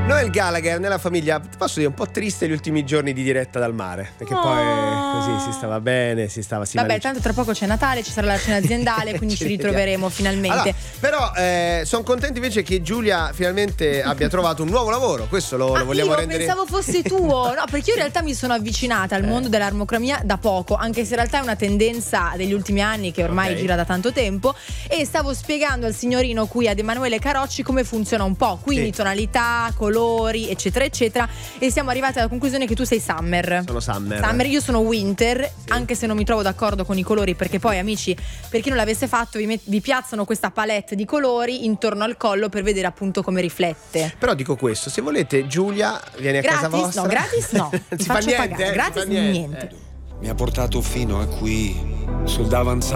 Noel Gallagher nella famiglia, posso dire un po' triste gli ultimi giorni di diretta dal mare, perché poi così si stava bene, si Vabbè, tanto tra poco c'è Natale, ci sarà la cena aziendale, quindi ci ritroveremo finalmente. Allora, però sono contento invece che Giulia finalmente abbia trovato un nuovo lavoro, questo lo vogliamo rendere. Pensavo fosse tuo, no, perché io in realtà mi sono avvicinata al mondo dell'armocromia da poco, anche se in realtà è una tendenza degli ultimi anni che ormai gira da tanto tempo, e stavo spiegando al signorino qui, ad Emanuele Carocci, come funziona un po', quindi tonalità, colori, eccetera eccetera, e siamo arrivati alla conclusione che tu sei Summer. Sono Summer, io sono Winter, anche se non mi trovo d'accordo con i colori, perché poi, amici, per chi non l'avesse fatto, vi piazzano questa palette di colori intorno al collo per vedere appunto come riflette. Però dico questo, se volete Giulia viene a casa vostra. No, gratis no, si fa niente, gratis niente. Mi ha portato fino a qui sul davanzale